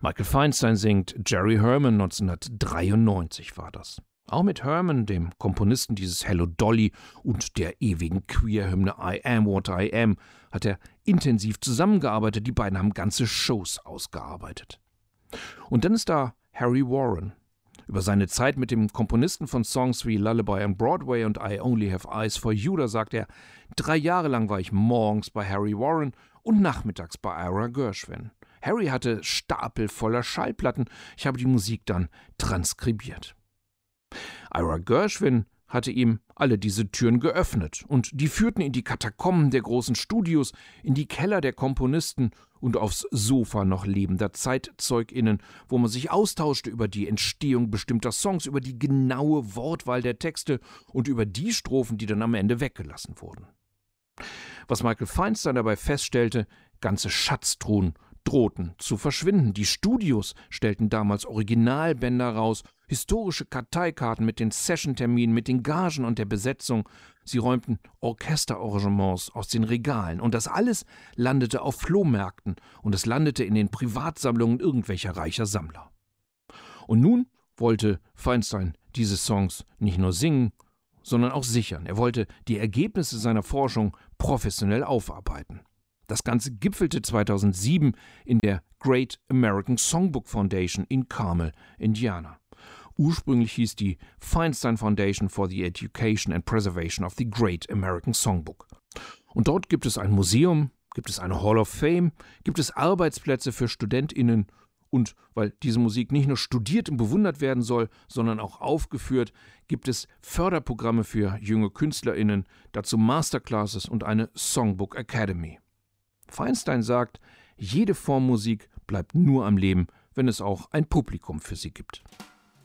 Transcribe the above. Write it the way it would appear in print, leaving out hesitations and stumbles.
Michael Feinstein singt Jerry Herman, 1993 war das. Auch mit Herman, dem Komponisten dieses Hello Dolly und der ewigen Queer-Hymne I Am What I Am, hat er intensiv zusammengearbeitet. Die beiden haben ganze Shows ausgearbeitet. Und dann ist da Harry Warren. Über seine Zeit mit dem Komponisten von Songs wie Lullaby on Broadway und I Only Have Eyes for You, da sagt er, 3 Jahre lang war ich morgens bei Harry Warren und nachmittags bei Ira Gershwin. Harry hatte Stapel voller Schallplatten, ich habe die Musik dann transkribiert. Ira Gershwin hatte ihm alle diese Türen geöffnet und die führten in die Katakomben der großen Studios, in die Keller der Komponisten und aufs Sofa noch lebender ZeitzeugInnen, wo man sich austauschte über die Entstehung bestimmter Songs, über die genaue Wortwahl der Texte und über die Strophen, die dann am Ende weggelassen wurden. Was Michael Feinstein dabei feststellte, ganze Schatztruhen drohten zu verschwinden. Die Studios stellten damals Originalbänder raus, historische Karteikarten mit den Sessionterminen, mit den Gagen und der Besetzung. Sie räumten Orchesterarrangements aus den Regalen. Und das alles landete auf Flohmärkten und es landete in den Privatsammlungen irgendwelcher reicher Sammler. Und nun wollte Feinstein diese Songs nicht nur singen, sondern auch sichern. Er wollte die Ergebnisse seiner Forschung professionell aufarbeiten. Das Ganze gipfelte 2007 in der Great American Songbook Foundation in Carmel, Indiana. Ursprünglich hieß die Feinstein Foundation for the Education and Preservation of the Great American Songbook. Und dort gibt es ein Museum, gibt es eine Hall of Fame, gibt es Arbeitsplätze für StudentInnen und weil diese Musik nicht nur studiert und bewundert werden soll, sondern auch aufgeführt, gibt es Förderprogramme für junge KünstlerInnen, dazu Masterclasses und eine Songbook Academy. Feinstein sagt, jede Form Musik bleibt nur am Leben, wenn es auch ein Publikum für sie gibt.